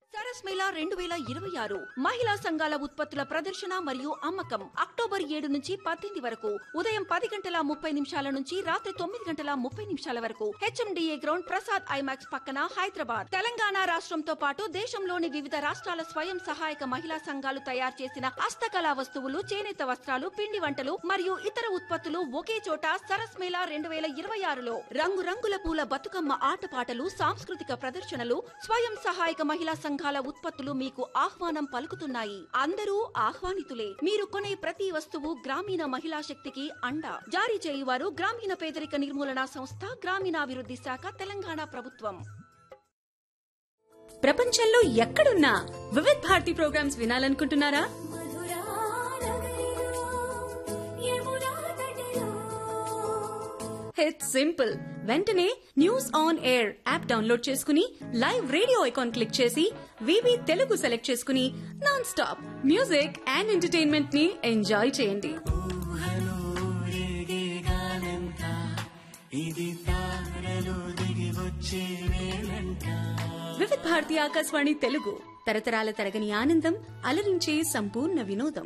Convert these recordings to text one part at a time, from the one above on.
సరస్ మేళా 2026 మహిళా సంఘాల ఉత్పత్తుల ప్రదర్శన మరియు అమ్మకం అక్టోబర్ 7 నుంచి 18 వరకు ఉదయం 10:30 నుంచి రాత్రి 9:30 వరకు హెచ్ఎండిఏ గ్రౌండ్ ప్రసాద్ ఐమాక్స్ పక్కన హైదరాబాద్. తెలంగాణ రాష్ట్రంతో పాటు దేశంలోని వివిధ రాష్ట్రాల స్వయం సహాయక మహిళా సంఘాలు తయారు చేసిన హస్తకళా వస్తువులు, చేనేత వస్త్రాలు, పిండి వంటలు మరియు ఇతర ఉత్పత్తులు ఒకే చోట సరస్ మేళా 2026లో రంగురంగుల పూల బతుకమ్మ ఆటపాటలు, సాంస్కృతిక ప్రదర్శనలు, స్వయం సహాయక మహిళా సంఘాల ఉత్పత్తులు మీకు ఆహ్వానం పలుకుతున్నాయి. అందరూ ఆహ్వానితులే. మీరు కొనే ప్రతి వస్తువు గ్రామీణ మహిళా శక్తికి అండ. జారీ చేయువారు గ్రామీణ పేదరిక నిర్మూలన సంస్థ, గ్రామీణాభివృద్ధి శాఖ, తెలంగాణ ప్రభుత్వం. ప్రపంచంలో ఎక్కడున్నా Vividh Bharati programmes వినాలనుకుంటున్నారా? It's simple. వెంటనే news on air app download చేసుకుని లైవ్ రేడియో ఐకాన్ క్లిక్ చేసి వివి తెలుగు సెలెక్ట్ చేసుకుని non stop music and entertainment ని ఎంజాయ్ చేయండి. వివిధ్ భారతి ఆకాశవాణి తెలుగు, తరతరాల తరగని ఆనందం, అలరించే సంపూర్ణ వినోదం.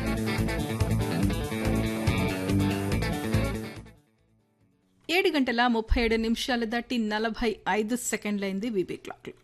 7:37 దాటి 45 సెకండ్లైంది వీబీ క్లాక్లో.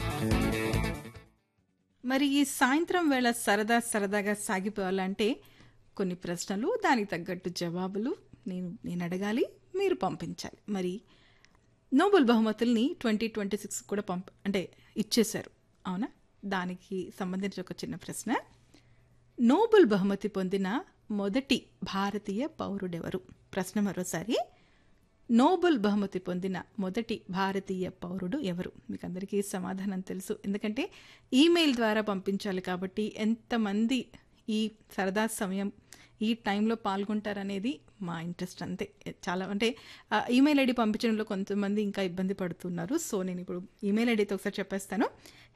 మరి ఈ సాయంత్రం వేళ సరదాగా సాగిపోవాలంటే కొన్ని ప్రశ్నలు, దానికి తగ్గట్టు జవాబులు నేను అడగాలి, మీరు పంపించాలి. మరి నోబెల్ బహుమతుల్ని 2026 కూడా ఇచ్చేశారు, అవునా? దానికి సంబంధించి ఒక చిన్న ప్రశ్న. నోబెల్ బహుమతి పొందిన మొదటి భారతీయ పౌరుడెవరు? ప్రశ్న మరోసారి. నోబెల్ బహుమతి పొందిన మొదటి భారతీయ పౌరుడు ఎవరు? మీకు అందరికీ సమాధానం తెలుసు, ఎందుకంటే ఈమెయిల్ ద్వారా పంపించాలి కాబట్టి. ఎంతమంది ఈ సరదా సమయం ఈ టైంలో పాల్గొంటారనేది మా ఇంట్రెస్ట్, అంతే. చాలా ఈమెయిల్ ఐడి పంపించడంలో కొంతమంది ఇంకా ఇబ్బంది పడుతున్నారు. సో నేను ఇప్పుడు ఈమెయిల్ ఐడితో ఒకసారి చెప్పేస్తాను.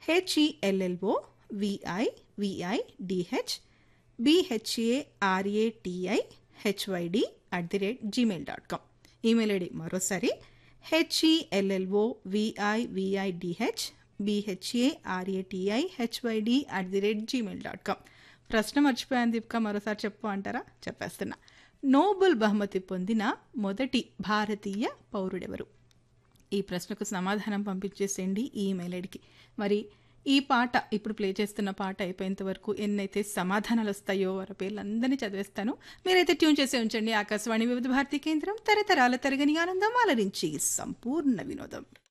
HELLOVIVIDHBHARATIHYD@gmail.com. ఈమెయిల్ ఐడి మరోసారి HELLOVIVIDHBHARATIHYD@gmail.com. ప్రశ్న మర్చిపోయాను దీపిక, మరోసారి చెప్పు అంటారా? చెప్పేస్తున్నా. నోబెల్ బహుమతి పొందిన మొదటి భారతీయ పౌరుడెవరు? ఈ ప్రశ్నకు సమాధానం పంపించేసేయండి ఈ ఈమెయిల్ ఐడికి. మరి ఈ పాట, ఇప్పుడు ప్లే చేస్తున్న పాట అయిపోయేంత వరకు ఎన్నైతే సమాధానాలు వస్తాయో వారి పేర్లందరినీ చదివేస్తాను. మీరైతే ట్యూన్ చేసి ఉంచండి ఆకాశవాణి వివిధ భారతి కేంద్రం, తరతరాల తరగని ఆనందం, అలరించి సంపూర్ణ వినోదం.